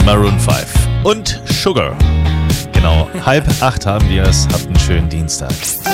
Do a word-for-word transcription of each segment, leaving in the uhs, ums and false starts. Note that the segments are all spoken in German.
Maroon fünf und Sugar. Genau, halb acht haben wir es. Habt einen schönen Dienstag.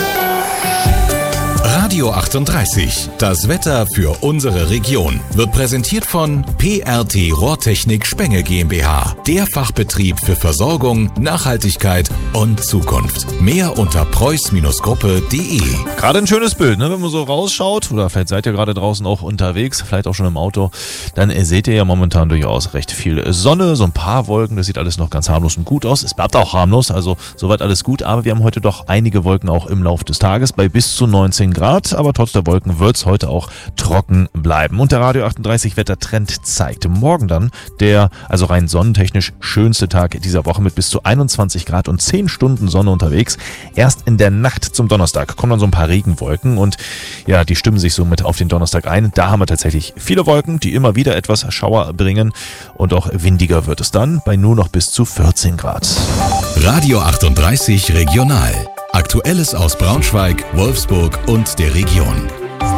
Radio achtunddreißig, das Wetter für unsere Region, wird präsentiert von P R T Rohrtechnik Spenge GmbH, der Fachbetrieb für Versorgung, Nachhaltigkeit und Zukunft. Mehr unter preuß Gruppe punkt de. Gerade ein schönes Bild, ne? Wenn man so rausschaut, oder vielleicht seid ihr gerade draußen auch unterwegs, vielleicht auch schon im Auto, dann seht ihr ja momentan durchaus recht viel Sonne, so ein paar Wolken, das sieht alles noch ganz harmlos und gut aus. Es bleibt auch harmlos, also soweit alles gut, aber wir haben heute doch einige Wolken auch im Laufe des Tages bei bis zu neunzehn Grad. Aber trotz der Wolken wird es heute auch trocken bleiben. Und der Radio achtunddreißig Wettertrend zeigt morgen dann der, also rein sonnentechnisch, schönste Tag dieser Woche mit bis zu einundzwanzig Grad und zehn Stunden Sonne unterwegs. Erst in der Nacht zum Donnerstag kommen dann so ein paar Regenwolken und ja, die stimmen sich somit auf den Donnerstag ein. Da haben wir tatsächlich viele Wolken, die immer wieder etwas Schauer bringen und auch windiger wird es dann bei nur noch bis zu vierzehn Grad. Radio achtunddreißig Regional. Aktuelles aus Braunschweig, Wolfsburg und der Region.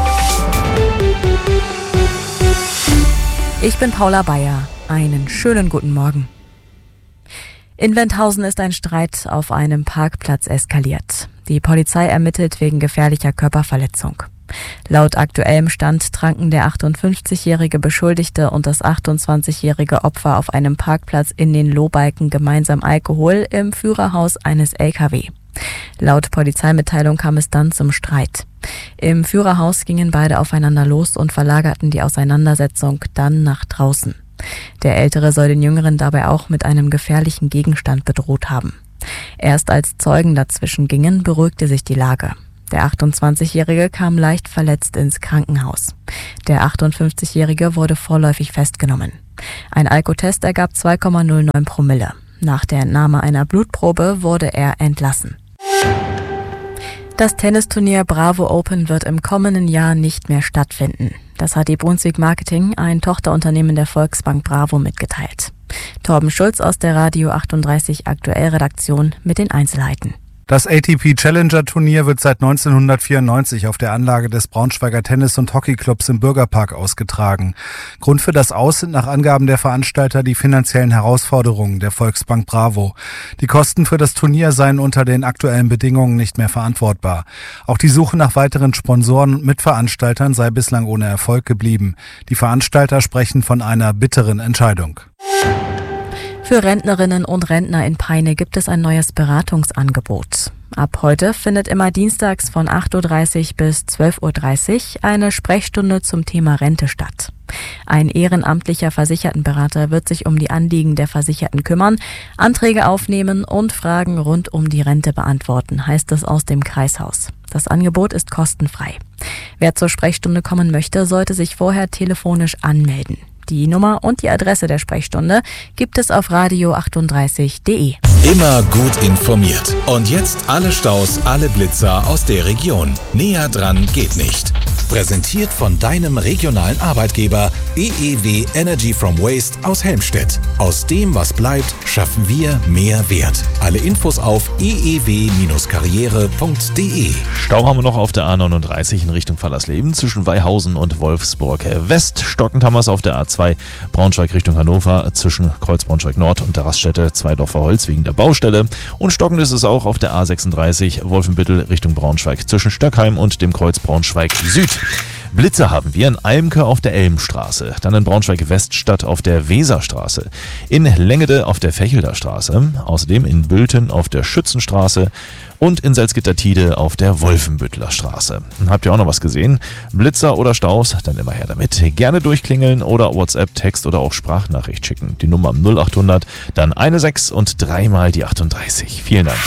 Ich bin Paula Bayer. Einen schönen guten Morgen. In Wendhausen ist ein Streit auf einem Parkplatz eskaliert. Die Polizei ermittelt wegen gefährlicher Körperverletzung. Laut aktuellem Stand tranken der achtundfünfzigjährige Beschuldigte und das achtundzwanzigjährige Opfer auf einem Parkplatz in den Lohbalken gemeinsam Alkohol im Führerhaus eines L K W. Laut Polizeimitteilung kam es dann zum Streit. Im Führerhaus gingen beide aufeinander los und verlagerten die Auseinandersetzung dann nach draußen. Der Ältere soll den Jüngeren dabei auch mit einem gefährlichen Gegenstand bedroht haben. Erst als Zeugen dazwischen gingen, beruhigte sich die Lage. Der achtundzwanzigjährige kam leicht verletzt ins Krankenhaus. Der achtundfünfzigjährige wurde vorläufig festgenommen. Ein Alkotest ergab zwei Komma null neun Promille. Nach der Entnahme einer Blutprobe wurde er entlassen. Das Tennisturnier Bravo Open wird im kommenden Jahr nicht mehr stattfinden. Das hat die Brunswick Marketing, ein Tochterunternehmen der Volksbank Bravo, mitgeteilt. Torben Schulz aus der Radio achtunddreißig Aktuell Redaktion mit den Einzelheiten. Das A T P Challenger Turnier wird seit neunzehnhundertvierundneunzig auf der Anlage des Braunschweiger Tennis- und Hockeyclubs im Bürgerpark ausgetragen. Grund für das Aus sind nach Angaben der Veranstalter die finanziellen Herausforderungen der Volksbank Bravo. Die Kosten für das Turnier seien unter den aktuellen Bedingungen nicht mehr verantwortbar. Auch die Suche nach weiteren Sponsoren und Mitveranstaltern sei bislang ohne Erfolg geblieben. Die Veranstalter sprechen von einer bitteren Entscheidung. Für Rentnerinnen und Rentner in Peine gibt es ein neues Beratungsangebot. Ab heute findet immer dienstags von acht Uhr dreißig bis zwölf Uhr dreißig eine Sprechstunde zum Thema Rente statt. Ein ehrenamtlicher Versichertenberater wird sich um die Anliegen der Versicherten kümmern, Anträge aufnehmen und Fragen rund um die Rente beantworten, heißt es aus dem Kreishaus. Das Angebot ist kostenfrei. Wer zur Sprechstunde kommen möchte, sollte sich vorher telefonisch anmelden. Die Nummer und die Adresse der Sprechstunde gibt es auf radio achtunddreißig punkt de. Immer gut informiert. Und jetzt alle Staus, alle Blitzer aus der Region. Näher dran geht nicht. Präsentiert von deinem regionalen Arbeitgeber E E W Energy from Waste aus Helmstedt. Aus dem, was bleibt, schaffen wir mehr Wert. Alle Infos auf e e w karriere punkt de. Stau haben wir noch auf der A neununddreißig in Richtung Fallersleben zwischen Weihausen und Wolfsburg West. Stockend haben wir es auf der A zwei Braunschweig Richtung Hannover zwischen Kreuz Braunschweig Nord und der Raststätte Zweidorfer Holz wegen der Baustelle. Und stockend ist es auch auf der A sechsunddreißig Wolfenbüttel Richtung Braunschweig zwischen Stöckheim und dem Kreuz Braunschweig Süd. Blitze haben wir in Almke auf der Elmstraße, dann in Braunschweig-Weststadt auf der Weserstraße, in Lengede auf der Fechelder Straße, außerdem in Bülten auf der Schützenstraße und in Salzgitter-Tide auf der Wolfenbüttler Straße. Habt ihr auch noch was gesehen? Blitzer oder Staus? Dann immer her damit. Gerne durchklingeln oder WhatsApp, Text oder auch Sprachnachricht schicken. Die Nummer null achthundert, dann eine sechs und dreimal die achtunddreißig. Vielen Dank.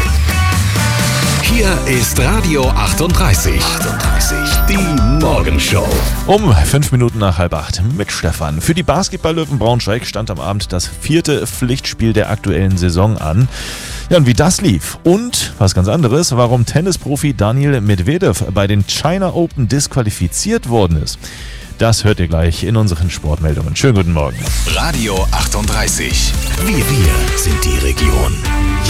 Hier ist Radio achtunddreißig. achtunddreißig. Die Morgenshow. Um fünf Minuten nach halb acht mit Stefan. Für die Basketball-Löwen Braunschweig stand am Abend das vierte Pflichtspiel der aktuellen Saison an. Ja, und wie das lief und, was ganz anderes, warum Tennisprofi Daniil Medvedev bei den China Open disqualifiziert worden ist. Das hört ihr gleich in unseren Sportmeldungen. Schönen guten Morgen. Radio achtunddreißig. Wir, wir sind die Region.